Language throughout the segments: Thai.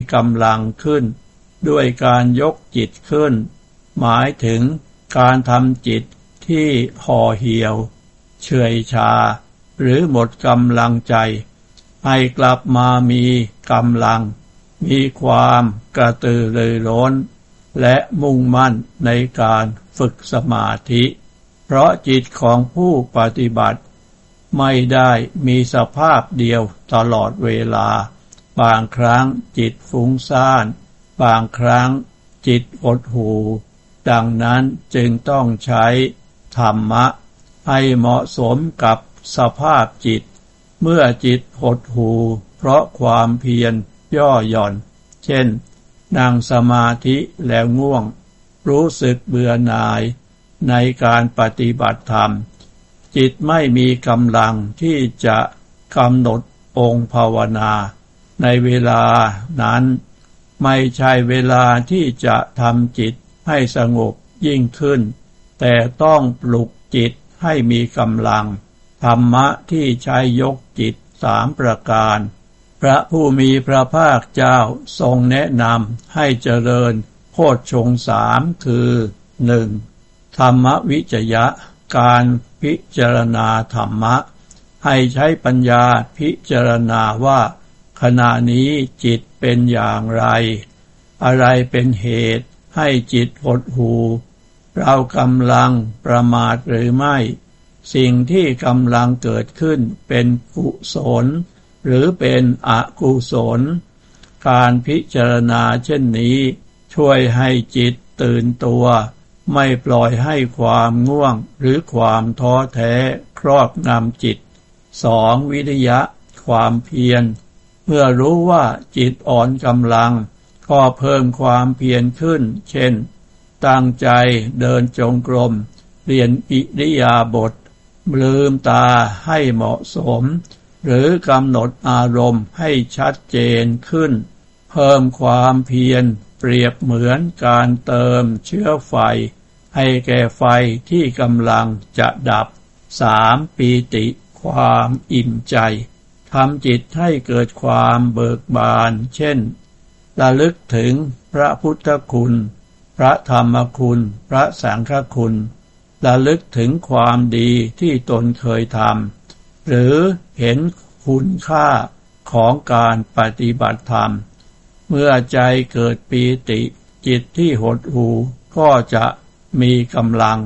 กำลังขึ้นด้วยการยกจิตขึ้นหมายถึงการทำจิตที่ห่อเหี่ยวเฉื่อยชาหรือหมดกำลังใจให้กลับมามีกำลังมีความกระตือรือร้นและมุ่งมั่นในการฝึกสมาธิเพราะจิตของผู้ปฏิบัติไม่ได้มีสภาพเดียวตลอดเวลาบางครั้งจิตฟุ้งซ่านบางครั้งจิตหดหู่ดังนั้นจึงต้องใช้ธรรมะให้เหมาะสมกับสภาพจิตเมื่อจิตหดหู่เพราะความเพียรย่อหย่อนเช่นนั่งสมาธิแล้วง่วงรู้สึกเบื่อหน่ายในการปฏิบัติธรรมจิตไม่มีกำลังที่จะกำหนดองค์ภาวนาในเวลานั้นไม่ใช่เวลาที่จะทำจิตให้สงบยิ่งขึ้นแต่ต้องปลุกจิตให้มีกำลังธรรมะที่ใช้ยกจิต3 ประการพระผู้มีพระภาคเจ้าทรงแนะนำให้เจริญโพชฌงค์ 3คือ 1. ธรรมวิจยะการพิจารณาธรรมะให้ใช้ปัญญาพิจารณาว่าขณะนี้จิตเป็นอย่างไรอะไรเป็นเหตุให้จิตหดหู่เรากำลังประมาทหรือไม่สิ่งที่กำลังเกิดขึ้นเป็นกุศลหรือเป็นอกุศลการพิจารณาเช่นนี้ช่วยให้จิตตื่นตัวไม่ปล่อยให้ความง่วงหรือความท้อแท้ครอบงำจิต 2. วิริยะความเพียรเมื่อรู้ว่าจิตอ่อนกำลังก็เพิ่มความเพียรขึ้นเช่นตั้งใจเดินจงกรมเรียนอิริยาบถลืมตาให้เหมาะสมหรือกำหนดอารมณ์ให้ชัดเจนขึ้นเพิ่มความเพียรเปรียบเหมือนการเติมเชื้อไฟให้แก่ไฟที่กำลังจะดับ 3. ปีติความอิ่มใจทำจิตให้เกิดความเบิกบานเช่นระลึกถึงพระพุทธคุณพระธรรมคุณพระสังฆคุณระลึกถึงความดีที่ตนเคยทำหรือเห็นคุณค่าของการปฏิบัติธรรมเมื่อใจเกิดปีติจิตที่หดหู่ก็จะมีกำลัง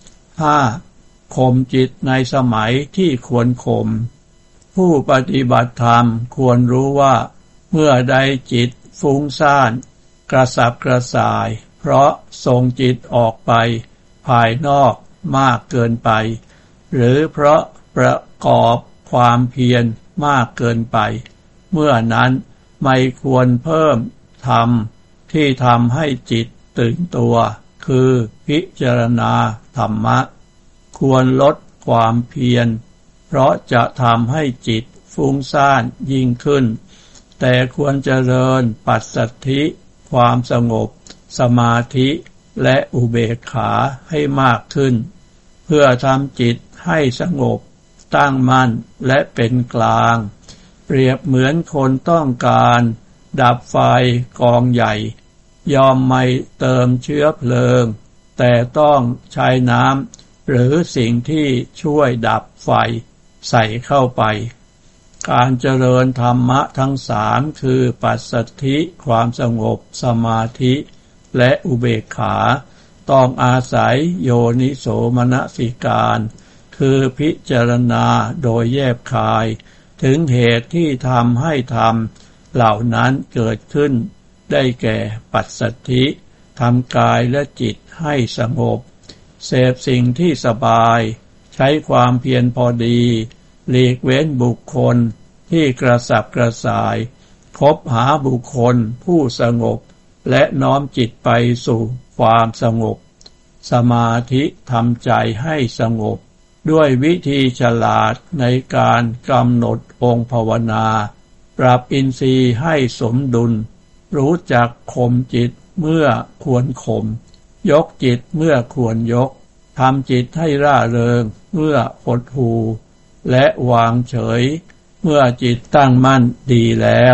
5. ข่มจิตในสมัยที่ควรข่มผู้ปฏิบัติธรรมควรรู้ว่าเมื่อใดจิตฟุ้งซ่านกระสับกระส่ายเพราะส่งจิตออกไปภายนอกมากเกินไปหรือเพราะประกอบความเพียรมากเกินไปเมื่อนั้นไม่ควรเพิ่มธรรมที่ทำให้จิตตื่นตัวคือพิจารณาธรรมะควรลดความเพียรเพราะจะทำให้จิตฟุ้งซ่านยิ่งขึ้นแต่ควรเจริญปัสสัทธิความสงบสมาธิและอุเบกขาให้มากขึ้นเพื่อทำจิตให้สงบตั้งมั่นและเป็นกลางเปรียบเหมือนคนต้องการดับไฟกองใหญ่ยอมไม่เติมเชื้อเพลิงแต่ต้องใช้น้ำหรือสิ่งที่ช่วยดับไฟใส่เข้าไปการเจริญธรรมะทั้ง3คือปัสสัทธิความสงบสมาธิและอุเบกขาต้องอาศัยโยนิโสมนสิการคือพิจารณาโดยแยบคายถึงเหตุที่ทำให้ธรรมเหล่านั้นเกิดขึ้นได้แก่ปัสสัทธิทำกายและจิตให้สงบเสพสิ่งที่สบายใช้ความเพียรพอดีหลีกเว้นบุคคลที่กระสับกระส่ายคบหาบุคคลผู้สงบและน้อมจิตไปสู่ความสงบสมาธิทำใจให้สงบด้วยวิธีฉลาดในการกำหนดองค์ภาวนาปรับอินทรีย์ให้สมดุลรู้จักข่มจิตเมื่อควรข่มยกจิตเมื่อควรยกทำจิตให้ร่าเริงเมื่อหดหู่และวางเฉยเมื่อจิตตั้งมั่นดีแล้ว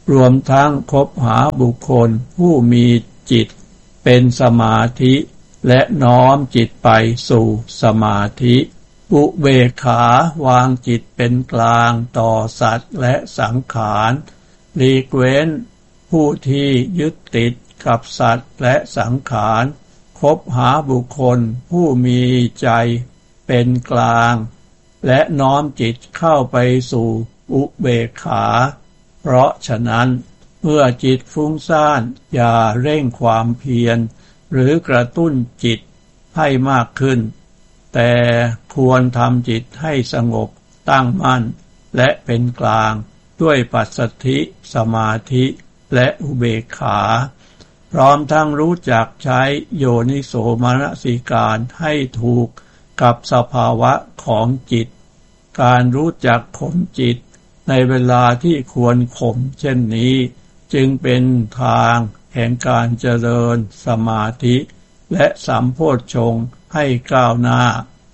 รวมทั้งคบหาบุคคลผู้มีจิตเป็นสมาธิและน้อมจิตไปสู่สมาธิอุเบกขาวางจิตเป็นกลางต่อสัตว์และสังขารหลีกเว้นผู้ที่ยึดติดกับสัตว์และสังขารคบหาบุคคลผู้มีใจเป็นกลางและน้อมจิตเข้าไปสู่อุเบกขาเพราะฉะนั้นเมื่อจิตฟุ้งซ่านอย่าเร่งความเพียรหรือกระตุ้นจิตให้มากขึ้นแต่ควรทำจิตให้สงบตั้งมั่นและเป็นกลางด้วยปัสสัทธิสมาธิและอุเบกขาพร้อมทั้งรู้จักใช้โยนิโสมนสิการให้ถูกกับสภาวะของจิตการรู้จักข่มจิตในเวลาที่ควรข่มเช่นนี้จึงเป็นทางแห่งการเจริญสมาธิและสัมโพชฌงค์ให้ก้าวหน้า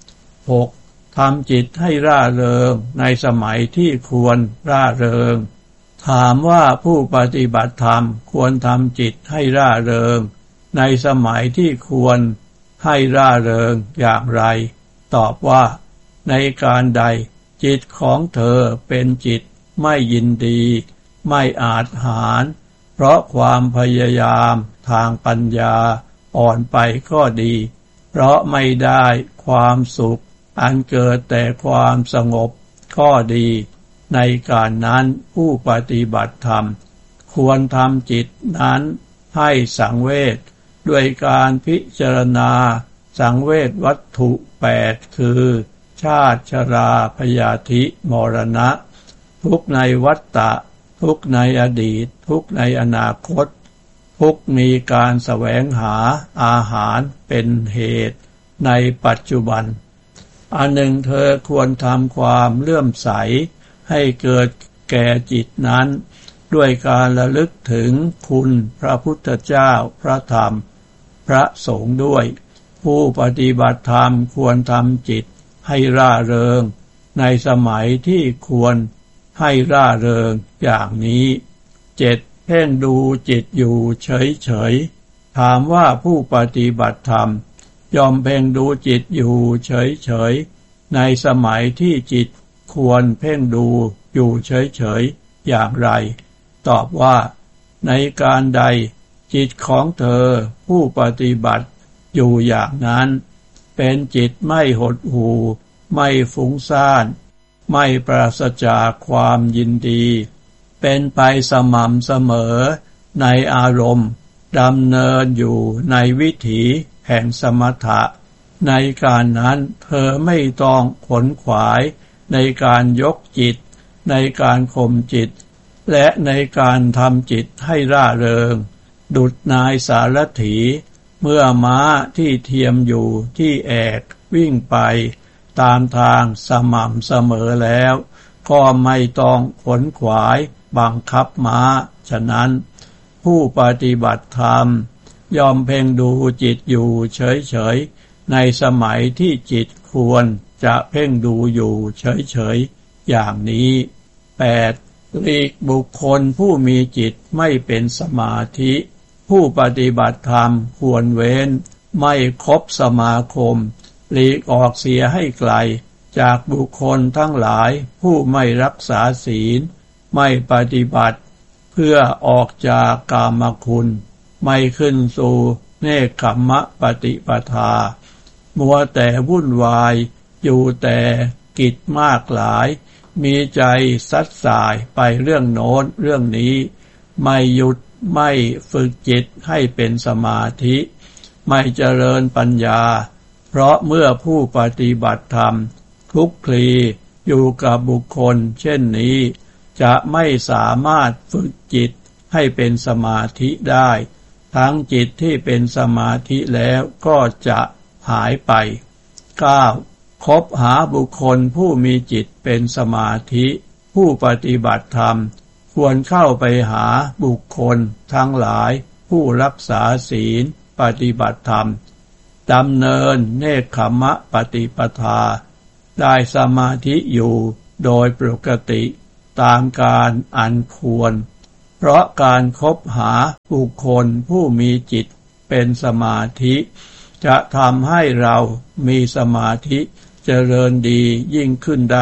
6. ทำจิตให้ร่าเริงในสมัยที่ควรร่าเริงถามว่าผู้ปฏิบัติธรรมควรทำจิตให้ร่าเริงในสมัยที่ควรให้ร่าเริงอย่างไรตอบว่าในการใดจิตของเธอเป็นจิตไม่ยินดีไม่อาจหาญเพราะความพยายามทางปัญญาอ่อนไปก็ดีเพราะไม่ได้ความสุขอันเกิดแต่ความสงบก็ดีในการนั้นผู้ปฏิบัติธรรมควรทำจิตนั้นให้สังเวชด้วยการพิจารณาสังเวชวัตถุ8คือชาติชราพยาธิมรณะทุกข์ในวัฏฏะทุกข์ในอดีตทุกข์ในอนาคตทุกข์มีการแสวงหาอาหารเป็นเหตุในปัจจุบันอันหนึ่งเธอควรทำความเลื่อมใสให้เกิดแก่จิตนั้นด้วยการระลึกถึงคุณพระพุทธเจ้าพระธรรมพระสงฆ์ด้วยผู้ปฏิบัติธรรมควรทำจิตให้ร่าเริงในสมัยที่ควรให้ร่าเริงอย่างนี้ 7. เพ่งดูจิตอยู่เฉยๆถามว่าผู้ปฏิบัติธรรมยอมเพ่งดูจิตอยู่เฉยๆในสมัยที่จิตควรเพ่งดูอยู่เฉยๆอย่างไรตอบว่าในการใดจิตของเธอผู้ปฏิบัติอยู่อย่างนั้นเป็นจิตไม่หดหู่ไม่ฟุ้งซ่านไม่ปราศจากความยินดีเป็นไปสม่ำเสมอในอารมณ์ดำเนินอยู่ในวิถีแห่งสมถะในการนั้นเธอไม่ต้องขนขวายในการยกจิตในการข่มจิตและในการทำจิตให้ร่าเริงดุจนายสารถีเมื่อม้าที่เทียมอยู่ที่แอกวิ่งไปตามทางสม่ำเสมอแล้วก็ไม่ต้องขนขวายบังคับม้าฉะนั้นผู้ปฏิบัติธรรมยอมเพ่งดูจิตอยู่เฉยๆในสมัยที่จิตควรจะเพ่งดูอยู่เฉยๆอย่างนี้ 8. หลีกบุคคลผู้มีจิตไม่เป็นสมาธิผู้ปฏิบัติธรรมควรเว้นไม่คบสมาคมหลีกออกเสียให้ไกลจากบุคคลทั้งหลายผู้ไม่รักษาศีลไม่ปฏิบัติเพื่อออกจากกามคุณไม่ขึ้นสู่เนกขัมมะปฏิปทามัวแต่วุ่นวายอยู่แต่กิจมากหลายมีใจซัดสายไปเรื่องโน้นเรื่องนี้ไม่หยุดไม่ฝึกจิตให้เป็นสมาธิไม่เจริญปัญญาเพราะเมื่อผู้ปฏิบัติธรรมคลุกคลีอยู่กับบุคคลเช่นนี้จะไม่สามารถฝึกจิตให้เป็นสมาธิได้ทั้งจิตที่เป็นสมาธิแล้วก็จะหายไป 9. คบหาบุคคลผู้มีจิตเป็นสมาธิผู้ปฏิบัติธรรมควรเข้าไปหาบุคคลทั้งหลายผู้รักษาศีลปฏิบัติธรรมดำเนินเนกขัมมะปฏิปทาได้สมาธิอยู่โดยปกติตามการอันควรเพราะการคบหาบุคคลผู้มีจิตเป็นสมาธิจะทำให้เรามีสมาธิเจริญดียิ่งขึ้นได้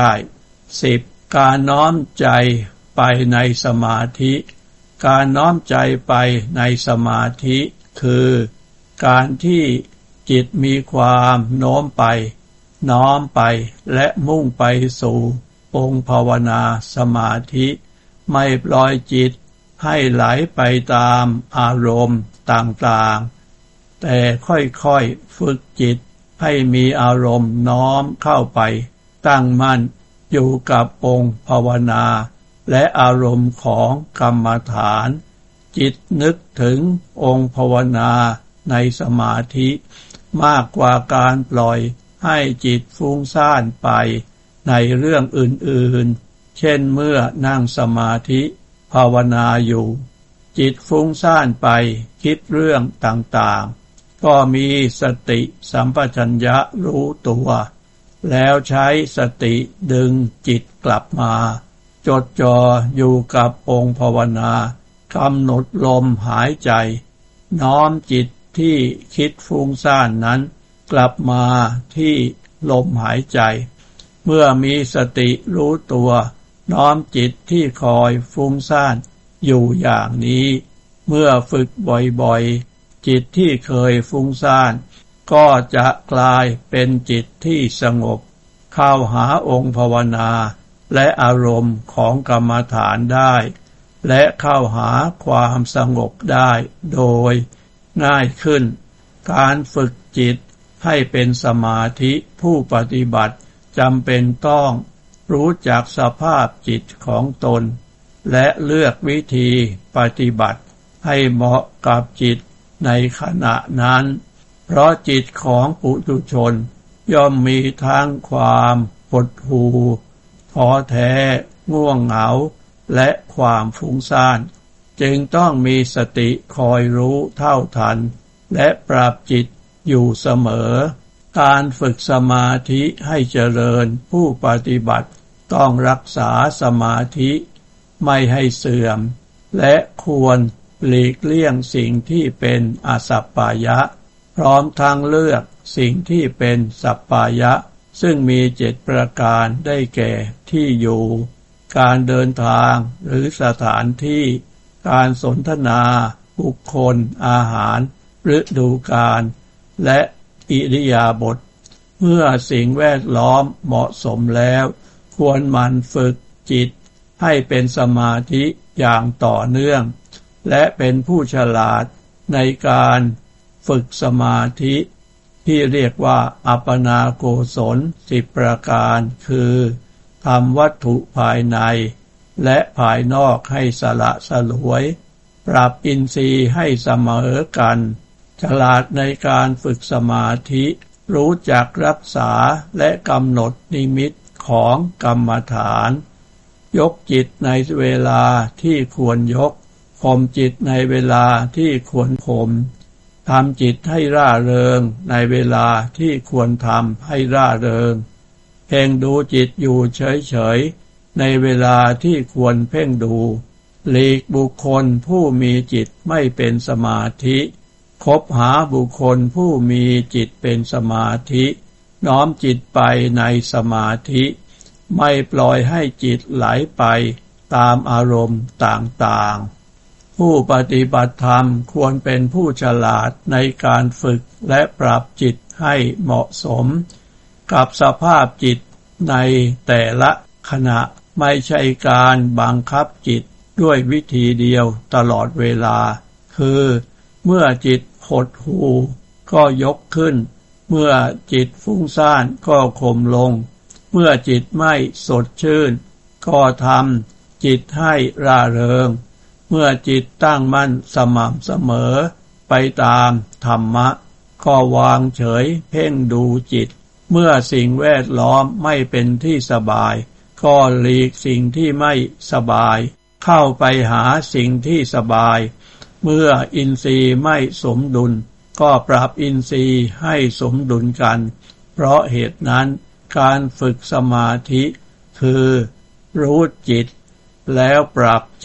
10. การน้อมใจไปในสมาธิการน้อมใจไปในสมาธิคือการที่จิตมีความโน้มไปน้อมไปและมุ่งไปสู่องค์ภาวนาสมาธิไม่ปล่อยจิตให้ไหลไปตามอารมณ์ต่างๆแต่ค่อยๆฝึกจิตให้มีอารมณ์น้อมเข้าไปตั้งมั่นอยู่กับองค์ภาวนาและอารมณ์ของกรรมฐานจิตนึกถึงองค์ภาวนาในสมาธิมากกว่าการปล่อยให้จิตฟุ้งซ่านไปในเรื่องอื่นๆเช่นเมื่อนั่งสมาธิภาวนาอยู่จิตฟุ้งซ่านไปคิดเรื่องต่างๆก็มีสติสัมปชัญญะรู้ตัวแล้วใช้สติดึงจิตกลับมาจดจ่ออยู่กับองค์ภาวนากำหนดลมหายใจน้อมจิตที่คิดฟุ้งซ่านนั้นกลับมาที่ลมหายใจเมื่อมีสติรู้ตัวน้อมจิตที่คอยฟุ้งซ่านอยู่อย่างนี้เมื่อฝึกบ่อยๆจิตที่เคยฟุ้งซ่านก็จะกลายเป็นจิตที่สงบเข้าหาองค์ภาวนาและอารมณ์ของกรรมฐานได้และเข้าหาความสงบได้โดยง่ายขึ้นการฝึกจิตให้เป็นสมาธิผู้ปฏิบัติจำเป็นต้องรู้จักสภาพจิตของตนและเลือกวิธีปฏิบัติให้เหมาะกับจิตในขณะนั้นเพราะจิตของปุถุชนย่อมมีทั้งความหดหู่ท้อแท้ง่วงเหงาและความฟุ้งซ่านจึงต้องมีสติคอยรู้เท่าทันและปรับจิตอยู่เสมอการฝึกสมาธิให้เจริญผู้ปฏิบัติต้องรักษาสมาธิไม่ให้เสื่อมและควรหลีกเลี่ยงสิ่งที่เป็นอสัปปายะพร้อมทั้งเลือกสิ่งที่เป็นสัปปายะซึ่งมี7ประการได้แก่ที่อยู่การเดินทางหรือสถานที่การสนทนาบุคคลอาหารฤดูกาลและอิริยาบถเมื่อสิ่งแวดล้อมเหมาะสมแล้วควรหมั่นฝึกจิตให้เป็นสมาธิอย่างต่อเนื่องและเป็นผู้ฉลาดในการฝึกสมาธิที่เรียกว่าอัปปนาโกศล10ประการคือทำวัตถุภายในและภายนอกให้สละสลวยปรับอินทรีย์ให้เสมอกันฉลาดในการฝึกสมาธิรู้จักรักษาและกำหนดนิมิตของกรรมฐานยกจิตในเวลาที่ควรยกข่มจิตในเวลาที่ควรข่มทำจิตให้ร่าเริงในเวลาที่ควรทำให้ร่าเริงเพ่งดูจิตอยู่เฉยๆในเวลาที่ควรเพ่งดูหลีกบุคคลผู้มีจิตไม่เป็นสมาธิคบหาบุคคลผู้มีจิตเป็นสมาธิน้อมจิตไปในสมาธิไม่ปล่อยให้จิตไหลไปตามอารมณ์ต่างๆผู้ปฏิบัติธรรมควรเป็นผู้ฉลาดในการฝึกและปรับจิตให้เหมาะสมกับสภาพจิตในแต่ละขณะไม่ใช่การบังคับจิตด้วยวิธีเดียวตลอดเวลาคือเมื่อจิตหดหู่ก็ยกขึ้นเมื่อจิตฟุ้งซ่านก็ข่มลงเมื่อจิตไม่สดชื่นก็ทำจิตให้ร่าเริงเมื่อจิตตั้งมั่นสม่ำเสมอไปตามธรรมะก็วางเฉยเพ่งดูจิตเมื่อสิ่งแวดล้อมไม่เป็นที่สบายก็หลีกสิ่งที่ไม่สบายเข้าไปหาสิ่งที่สบายเมื่ออินทรีย์ไม่สมดุลก็ปรับอินทรีย์ให้สมดุลกันเพราะเหตุนั้นการฝึกสมาธิคือรู้จิตแล้วปรับจิต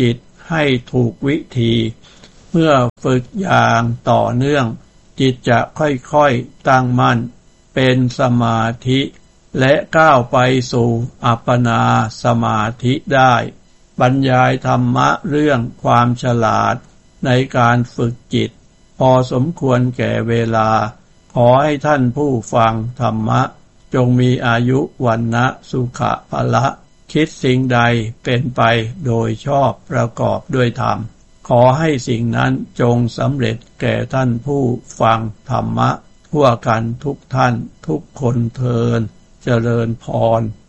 ให้ถูกวิธีเมื่อฝึกอย่างต่อเนื่องจิตจะค่อยๆตั้งมั่นเป็นสมาธิและก้าวไปสู่อัปปนาสมาธิได้บรรยายธรรมะเรื่องความฉลาดในการฝึกจิตพอสมควรแก่เวลาขอให้ท่านผู้ฟังธรรมะจงมีอายุวันนะสุขะภละคิดสิ่งใดเป็นไปโดยชอบประกอบด้วยธรรมขอให้สิ่งนั้นจงสำเร็จแก่ท่านผู้ฟังธรรมะทั่วกันทุกท่านทุกคนเทอญเจริญพร